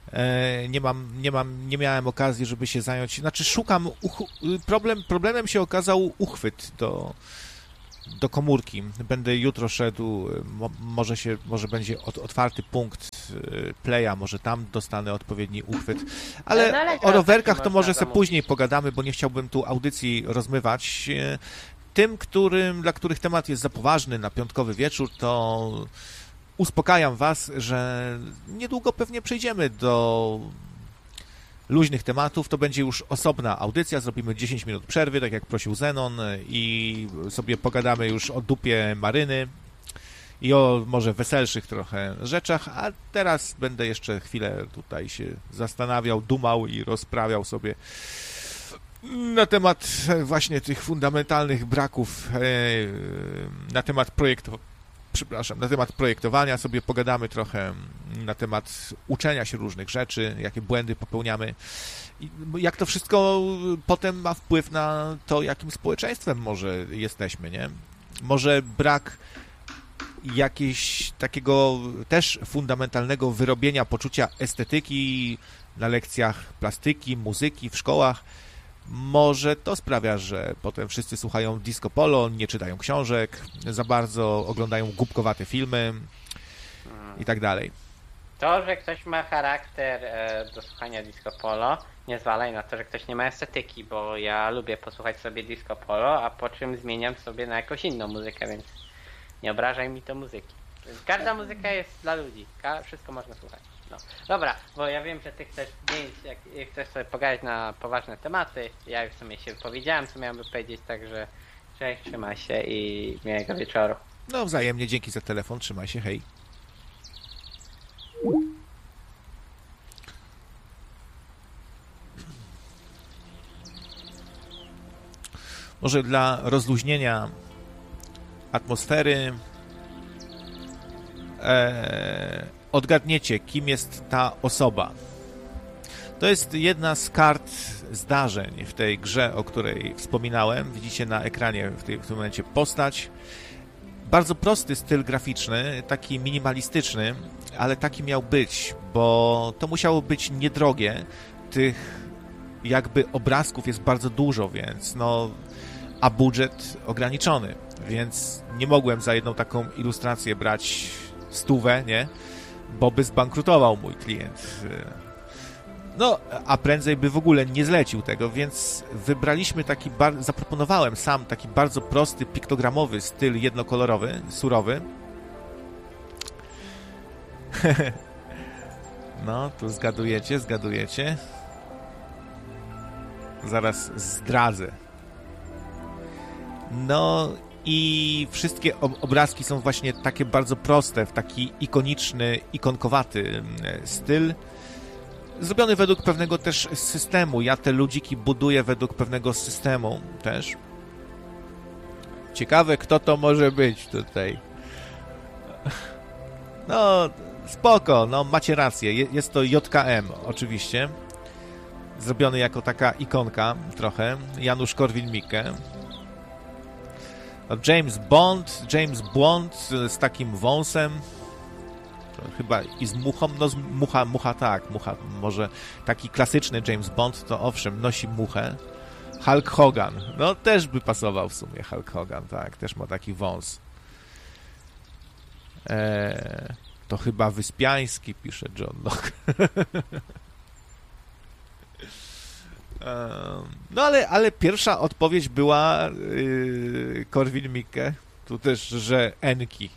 nie miałem okazji, żeby się zająć, znaczy szukam, problemem się okazał uchwyt do komórki. Będę jutro szedł, może będzie otwarty punkt Playa, może tam dostanę odpowiedni uchwyt. Ale o rowerkach to może sobie później pogadamy, bo nie chciałbym tu audycji rozmywać. Tym, dla których temat jest za poważny na piątkowy wieczór, uspokajam was, że niedługo pewnie przejdziemy do luźnych tematów. To będzie już osobna audycja, zrobimy 10 minut przerwy, tak jak prosił Zenon, i sobie pogadamy już o dupie Maryny i o może weselszych trochę rzeczach, a teraz będę jeszcze chwilę tutaj się zastanawiał, dumał i rozprawiał sobie na temat właśnie tych fundamentalnych braków, na temat projektowania sobie pogadamy trochę, na temat uczenia się różnych rzeczy, jakie błędy popełniamy i jak to wszystko potem ma wpływ na to, jakim społeczeństwem może jesteśmy, nie? Może brak jakiegoś takiego też fundamentalnego wyrobienia poczucia estetyki na lekcjach plastyki, muzyki w szkołach, może to sprawia, że potem wszyscy słuchają disco polo, nie czytają książek za bardzo, oglądają głupkowate filmy i tak dalej. To, że ktoś ma charakter do słuchania disco polo, nie zwalaj na to, że ktoś nie ma estetyki, bo ja lubię posłuchać sobie disco polo, a po czym zmieniam sobie na jakąś inną muzykę, więc nie obrażaj mi to muzyki. Każda muzyka jest dla ludzi, wszystko można słuchać. No. Dobra, bo ja wiem, że ty chcesz zmienić, jak chcesz sobie pogadać na poważne tematy. Ja już w sumie się wypowiedziałem, co miałem powiedzieć, także cześć, trzymaj się i miłego wieczoru. No wzajemnie, dzięki za telefon, trzymaj się, hej. Może dla rozluźnienia atmosfery odgadniecie, kim jest ta osoba. To jest jedna z kart zdarzeń w tej grze, o której wspominałem. Widzicie na ekranie w tym momencie postać. Bardzo prosty styl graficzny, taki minimalistyczny, ale taki miał być, bo to musiało być niedrogie. Tych jakby obrazków jest bardzo dużo, więc a budżet ograniczony, więc nie mogłem za jedną taką ilustrację brać 100, nie? Bo by zbankrutował mój klient. No, a prędzej by w ogóle nie zlecił tego, więc wybraliśmy zaproponowałem sam taki bardzo prosty, piktogramowy styl jednokolorowy, surowy. No, tu zgadujecie. Zaraz zdradzę. No i wszystkie obrazki są właśnie takie bardzo proste, w taki ikoniczny, ikonkowaty styl, zrobiony według pewnego też systemu. Ja te ludziki buduję według pewnego systemu też. Ciekawe, kto to może być tutaj. No, spoko, no macie rację, jest to JKM oczywiście, zrobiony jako taka ikonka trochę, Janusz Korwin-Mikke. James Bond z takim wąsem, to chyba i z muchą, no z mucha tak, może taki klasyczny James Bond to owszem, nosi muchę. Hulk Hogan, no też by pasował w sumie Hulk Hogan, tak, też ma taki wąs. To chyba Wyspiański, pisze John Locke. No ale pierwsza odpowiedź była Korwin-Mikke. Tu też, że Enki.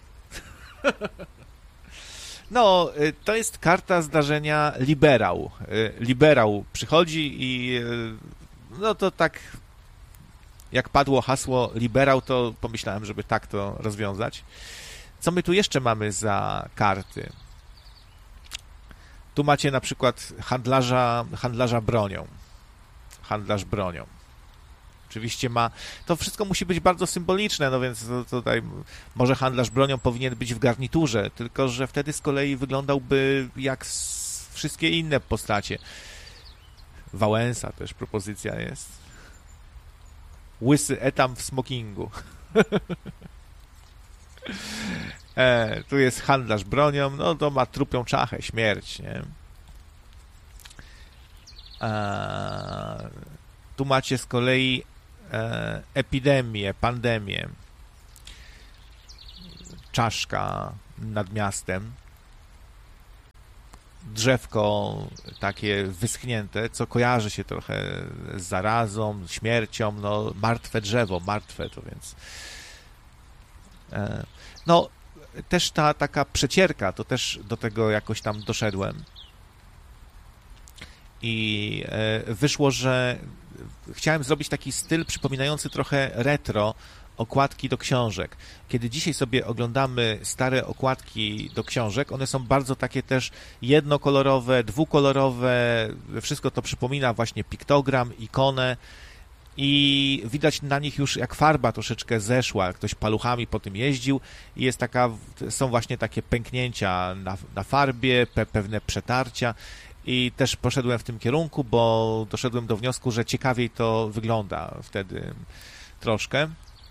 No, to jest karta zdarzenia liberał. Liberał przychodzi i no to tak jak padło hasło liberał, to pomyślałem, żeby tak to rozwiązać. Co my tu jeszcze mamy za karty? Tu macie na przykład handlarza bronią. Handlarz bronią. Oczywiście to wszystko musi być bardzo symboliczne, no więc tutaj może handlarz bronią powinien być w garniturze, tylko że wtedy z kolei wyglądałby jak wszystkie inne postacie. Wałęsa też propozycja jest. Łysy etam w smokingu. Tu jest handlarz bronią, no to ma trupią czachę, śmierć, nie? Tu macie z kolei epidemię, pandemię. Czaszka nad miastem. Drzewko takie wyschnięte, co kojarzy się trochę z zarazą, śmiercią, no martwe drzewo, martwe to więc. No, też ta taka przecierka, to też do tego jakoś tam doszedłem. I wyszło, że chciałem zrobić taki styl przypominający trochę retro okładki do książek. Kiedy dzisiaj sobie oglądamy stare okładki do książek, one są bardzo takie też jednokolorowe, dwukolorowe, wszystko to przypomina właśnie piktogram, ikonę i widać na nich już jak farba troszeczkę zeszła, ktoś paluchami po tym jeździł i jest są właśnie takie pęknięcia na farbie, pewne przetarcia. I też poszedłem w tym kierunku, bo doszedłem do wniosku, że ciekawiej to wygląda wtedy troszkę.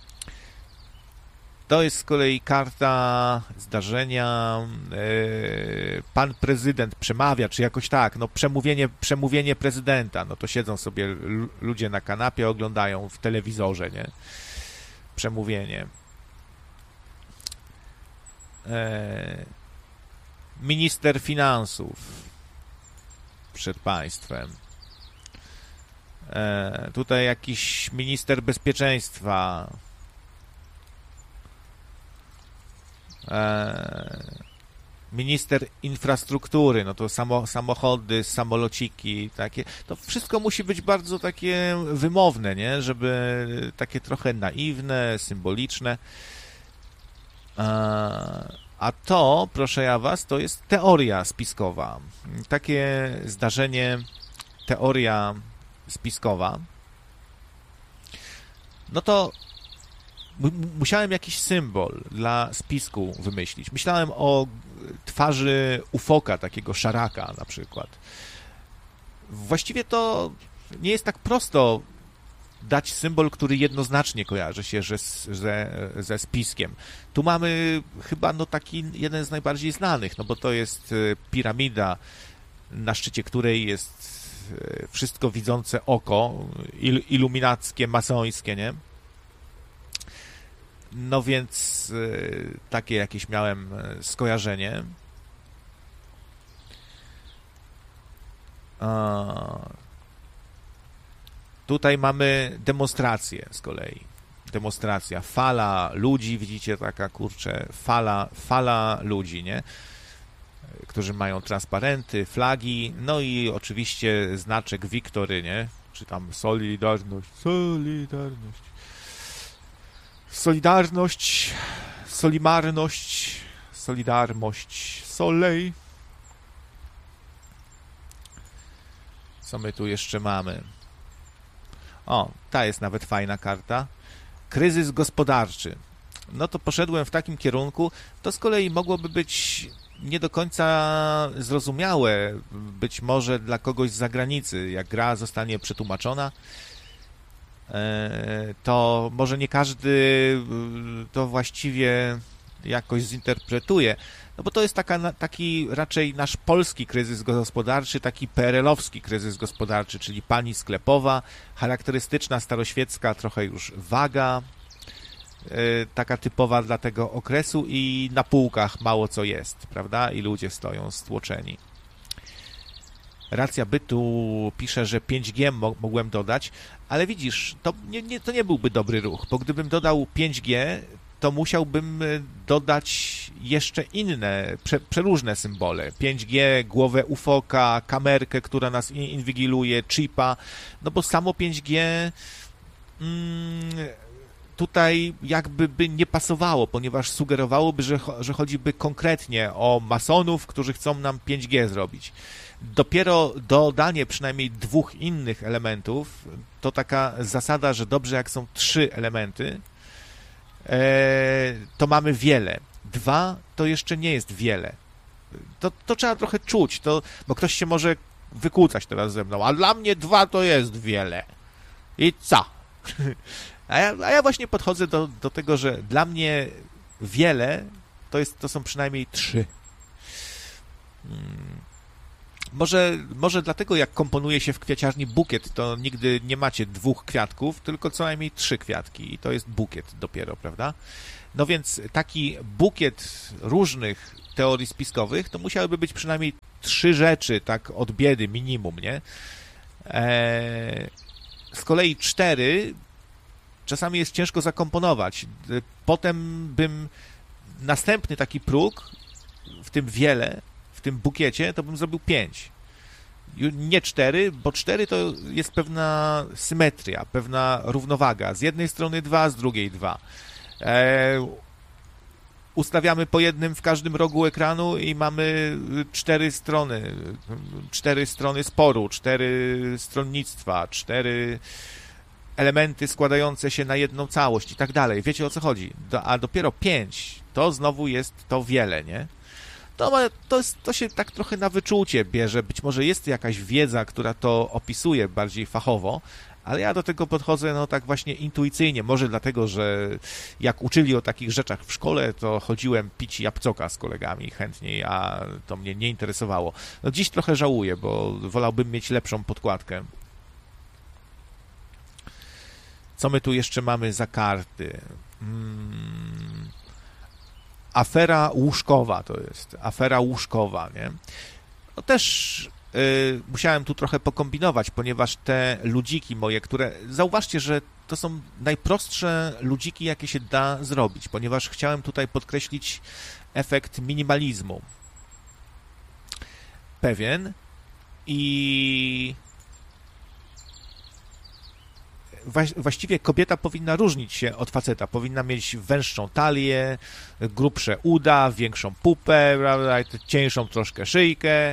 To jest z kolei karta zdarzenia. Pan prezydent przemawia, czy jakoś tak, no przemówienie prezydenta. No to siedzą sobie ludzie na kanapie, oglądają w telewizorze, nie? Przemówienie. Minister finansów przed państwem. Tutaj jakiś minister bezpieczeństwa. Minister infrastruktury, no to samochody, samolociki, takie. To wszystko musi być bardzo takie wymowne, nie? Żeby takie trochę naiwne, symboliczne. A to, proszę ja was, to jest teoria spiskowa. Takie zdarzenie, teoria spiskowa. No to musiałem jakiś symbol dla spisku wymyślić. Myślałem o twarzy ufoka, takiego szaraka na przykład. Właściwie to nie jest tak prosto dać symbol, który jednoznacznie kojarzy się ze spiskiem. Tu mamy chyba taki jeden z najbardziej znanych, no bo to jest piramida, na szczycie której jest wszystko widzące oko, iluminackie, masońskie, nie? No więc takie jakieś miałem skojarzenie. Tutaj mamy demonstrację z kolei. Demonstracja, fala ludzi, widzicie, taka kurczę, fala ludzi, nie? Którzy mają transparenty, flagi, no i oczywiście znaczek Wiktory, nie? Czy tam Solidarność, Solimarność, Solidarność, Solej. Co my tu jeszcze mamy? O, ta jest nawet fajna karta. Kryzys gospodarczy. No to poszedłem w takim kierunku. To z kolei mogłoby być nie do końca zrozumiałe, być może dla kogoś z zagranicy. Jak gra zostanie przetłumaczona, to może nie każdy to właściwie jakoś zinterpretuje. No bo to jest taki raczej nasz polski kryzys gospodarczy, taki PRL-owski kryzys gospodarczy, czyli pani sklepowa, charakterystyczna, staroświecka, trochę już waga, taka typowa dla tego okresu i na półkach mało co jest, prawda? I ludzie stoją stłoczeni. Racja bytu pisze, że 5G mogłem dodać, ale widzisz, to nie byłby dobry ruch, bo gdybym dodał 5G, to musiałbym dodać jeszcze inne, przeróżne symbole. 5G, głowę ufoka, kamerkę, która nas inwigiluje, chipa, no bo samo 5G tutaj jakby by nie pasowało, ponieważ sugerowałoby, że chodziby konkretnie o masonów, którzy chcą nam 5G zrobić. Dopiero dodanie przynajmniej 2 innych elementów, to taka zasada, że dobrze jak są 3 elementy, to mamy wiele. 2 to jeszcze nie jest wiele. To trzeba trochę czuć, bo ktoś się może wykłócać teraz ze mną, a dla mnie 2 to jest wiele. I co? A ja właśnie podchodzę do tego, że dla mnie wiele to są przynajmniej 3. Może dlatego, jak komponuje się w kwiaciarni bukiet, to nigdy nie macie 2 kwiatków, tylko co najmniej 3 kwiatki i to jest bukiet dopiero, prawda? No więc taki bukiet różnych teorii spiskowych, to musiałyby być przynajmniej 3 rzeczy, tak od biedy, minimum, nie? Z kolei 4 czasami jest ciężko zakomponować. Potem bym następny taki próg, w tym wiele, w tym bukiecie, to bym zrobił 5. Nie 4, bo 4 to jest pewna symetria, pewna równowaga. Z jednej strony 2, z drugiej 2. Ustawiamy po jednym w każdym rogu ekranu i mamy 4 strony. 4 strony sporu, 4 stronnictwa, 4 elementy składające się na jedną całość i tak dalej. Wiecie, o co chodzi? A dopiero 5 to znowu jest to wiele, nie? To się tak trochę na wyczucie bierze. Być może jest jakaś wiedza, która to opisuje bardziej fachowo, ale ja do tego podchodzę no tak właśnie intuicyjnie. Może dlatego, że jak uczyli o takich rzeczach w szkole, to chodziłem pić jabłcoka z kolegami chętniej, a to mnie nie interesowało. No dziś trochę żałuję, bo wolałbym mieć lepszą podkładkę. Co my tu jeszcze mamy za karty? Afera łóżkowa to jest. Afera łóżkowa, nie? No też musiałem tu trochę pokombinować, ponieważ te ludziki moje, które... Zauważcie, że to są najprostsze ludziki, jakie się da zrobić, ponieważ chciałem tutaj podkreślić efekt minimalizmu. Pewien. I... Właściwie kobieta powinna różnić się od faceta. Powinna mieć węższą talię, grubsze uda, większą pupę, prawda, cieńszą troszkę szyjkę,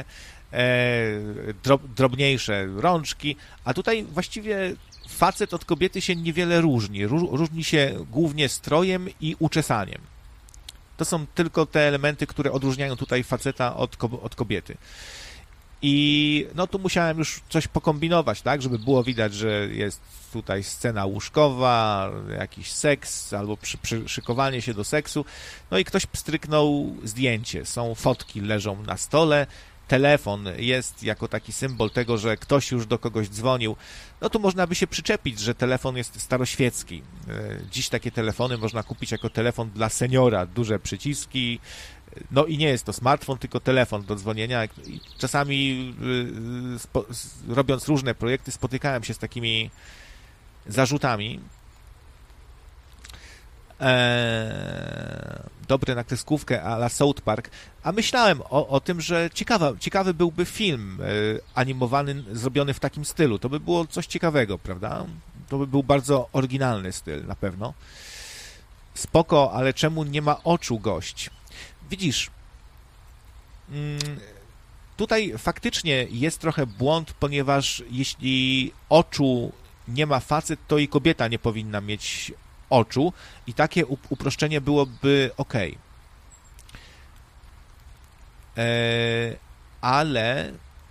drobniejsze rączki, a tutaj właściwie facet od kobiety się niewiele różni. Różni się głównie strojem i uczesaniem. To są tylko te elementy, które odróżniają tutaj faceta od kobiety. I no tu musiałem już coś pokombinować, tak, żeby było widać, że jest tutaj scena łóżkowa, jakiś seks albo przyszykowanie się do seksu. No i ktoś pstryknął zdjęcie. Są fotki, leżą na stole. Telefon jest jako taki symbol tego, że ktoś już do kogoś dzwonił. No tu można by się przyczepić, że telefon jest staroświecki. Dziś takie telefony można kupić jako telefon dla seniora. Duże przyciski. No i nie jest to smartfon, tylko telefon do dzwonienia. I czasami robiąc różne projekty spotykałem się z takimi zarzutami. Dobry na kreskówkę a la South Park. A myślałem o tym, że ciekawy byłby film animowany, zrobiony w takim stylu. To by było coś ciekawego, prawda? To by był bardzo oryginalny styl, na pewno. Spoko, ale czemu nie ma oczu gość? Widzisz, tutaj faktycznie jest trochę błąd, ponieważ jeśli oczu nie ma facet, to i kobieta nie powinna mieć oczu i takie uproszczenie byłoby ok. Ale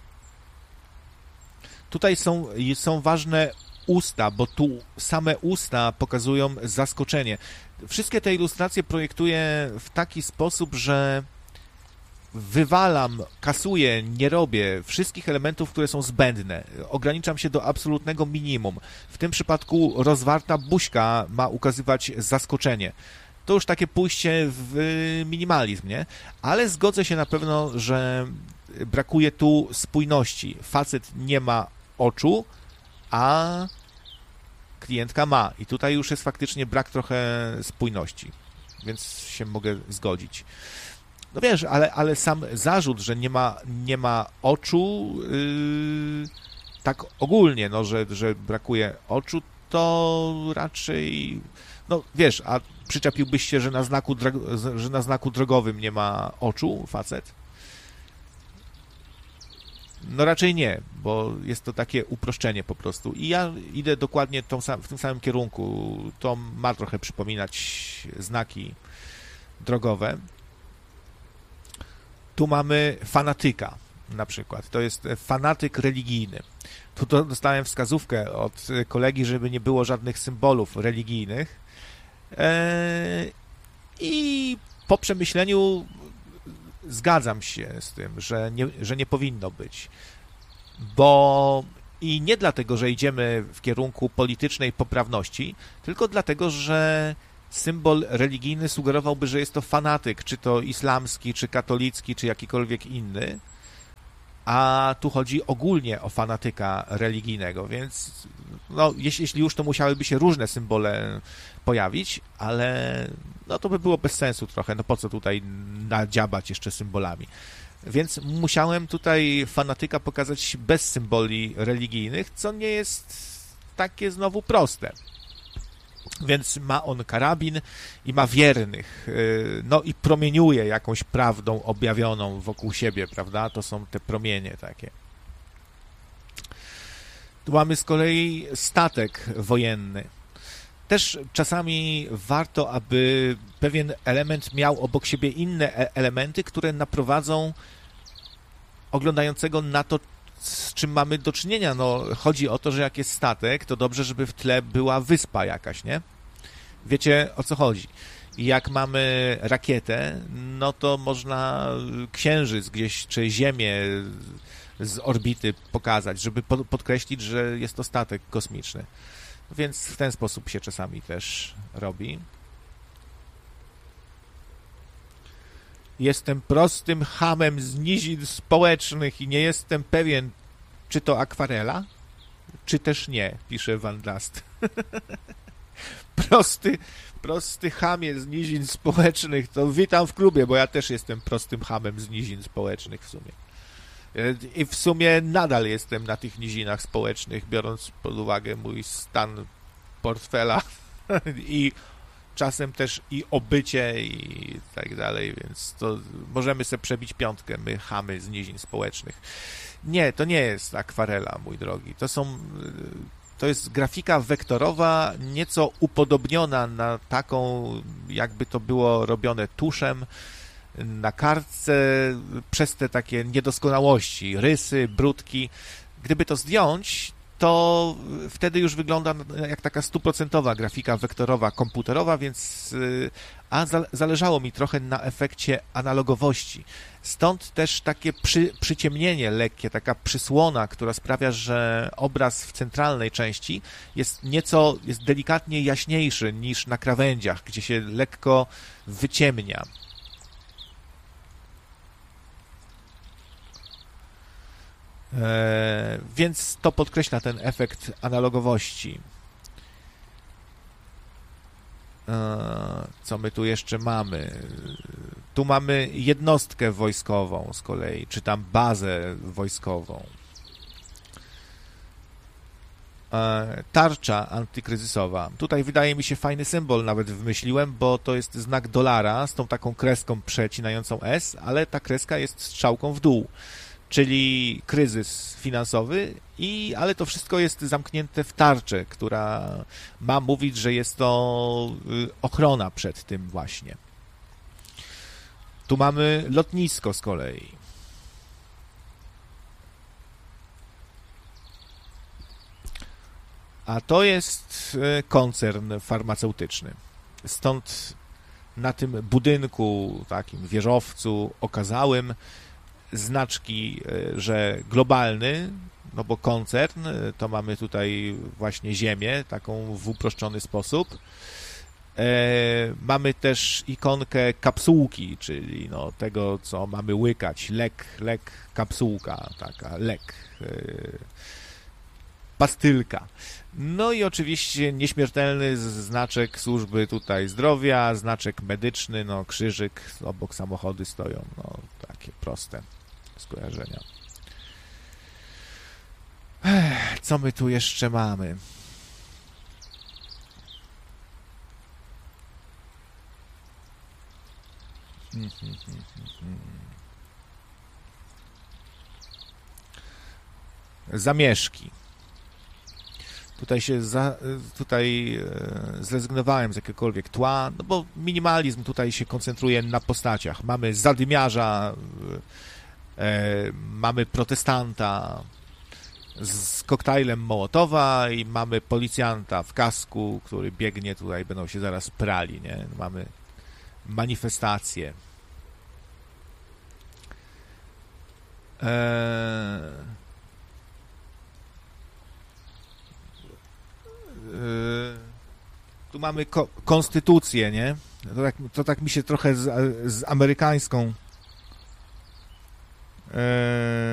tutaj są ważne usta, bo tu same usta pokazują zaskoczenie. Wszystkie te ilustracje projektuję w taki sposób, że wywalam, kasuję, nie robię wszystkich elementów, które są zbędne. Ograniczam się do absolutnego minimum. W tym przypadku rozwarta buźka ma ukazywać zaskoczenie. To już takie pójście w minimalizm, nie? Ale zgodzę się na pewno, że brakuje tu spójności. Facet nie ma oczu, a klientka ma. I tutaj już jest faktycznie brak trochę spójności. Więc się mogę zgodzić. No wiesz, ale sam zarzut, że nie ma oczu, tak ogólnie, no, że brakuje oczu, to raczej, no wiesz, a przyczepiłbyś się, że na znaku drogowym nie ma oczu facet? No raczej nie, bo jest to takie uproszczenie po prostu. I ja idę dokładnie w tym samym kierunku. To ma trochę przypominać znaki drogowe. Tu mamy fanatyka na przykład. To jest fanatyk religijny. Tu dostałem wskazówkę od kolegi, żeby nie było żadnych symbolów religijnych. I po przemyśleniu zgadzam się z tym, że nie powinno być. Bo i nie dlatego, że idziemy w kierunku politycznej poprawności, tylko dlatego, że symbol religijny sugerowałby, że jest to fanatyk, czy to islamski, czy katolicki, czy jakikolwiek inny. a tu chodzi ogólnie o fanatyka religijnego, więc no, jeśli już, to musiałyby się różne symbole pojawić, ale no to by było bez sensu trochę, no po co tutaj nadziabać jeszcze symbolami. Więc musiałem tutaj fanatyka pokazać bez symboli religijnych, co nie jest takie znowu proste. Więc ma on karabin i ma wiernych, no i promieniuje jakąś prawdą objawioną wokół siebie, prawda? To są te promienie takie. Tu mamy z kolei statek wojenny. Też czasami warto, aby pewien element miał obok siebie inne elementy, które naprowadzą oglądającego na to, z czym mamy do czynienia. No, chodzi o to, że jak jest statek, to dobrze, żeby w tle była wyspa jakaś, nie? Wiecie, o co chodzi. Jak mamy rakietę, no to można księżyc gdzieś, czy ziemię z orbity pokazać, żeby podkreślić, że jest to statek kosmiczny. Więc w ten sposób się czasami też robi. Jestem prostym chamem z nizin społecznych i nie jestem pewien, czy to akwarela, czy też nie, pisze Van Dast. Prosty chamie z nizin społecznych, to witam w klubie, bo ja też jestem prostym chamem z nizin społecznych w sumie. I w sumie nadal jestem na tych nizinach społecznych, biorąc pod uwagę mój stan portfela i czasem też i obycie i tak dalej, więc to możemy sobie przebić piątkę, my chamy z nizin społecznych. Nie, to nie jest akwarela, mój drogi. To jest grafika wektorowa, nieco upodobniona na taką, jakby to było robione tuszem na kartce, przez te takie niedoskonałości, rysy, brudki. Gdyby to zdjąć, to wtedy już wygląda jak taka 100% grafika wektorowa, komputerowa, więc zależało mi trochę na efekcie analogowości. Stąd też takie przyciemnienie lekkie, taka przysłona, która sprawia, że obraz w centralnej części jest delikatnie jaśniejszy niż na krawędziach, gdzie się lekko wyciemnia. Więc to podkreśla ten efekt analogowości. Co my tu jeszcze mamy? Tu mamy jednostkę wojskową z kolei, czy tam bazę wojskową. Tarcza antykryzysowa. Tutaj wydaje mi się fajny symbol nawet wymyśliłem, bo to jest znak dolara z tą taką kreską przecinającą S, ale ta kreska jest strzałką w dół. Czyli kryzys finansowy, ale to wszystko jest zamknięte w tarczę, która ma mówić, że jest to ochrona przed tym właśnie. Tu mamy lotnisko z kolei. A to jest koncern farmaceutyczny. Stąd na tym budynku, takim wieżowcu okazałym, znaczki, że globalny, no bo koncern, to mamy tutaj właśnie ziemię, taką w uproszczony sposób. Mamy też ikonkę kapsułki, czyli no tego, co mamy łykać. Lek, kapsułka, taka, lek, pastylka. No i oczywiście nieśmiertelny znaczek służby tutaj zdrowia, znaczek medyczny, no krzyżyk, obok samochody stoją, no takie proste skojarzenia. Co my tu jeszcze mamy? Zamieszki. Tutaj zrezygnowałem z jakiegokolwiek tła, no bo minimalizm tutaj się koncentruje na postaciach. Mamy zadymiarza, mamy protestanta z koktajlem Mołotowa i mamy policjanta w kasku, który biegnie tutaj, będą się zaraz prali, nie? Mamy manifestację. Tu mamy konstytucję, nie? To tak mi się trochę z amerykańską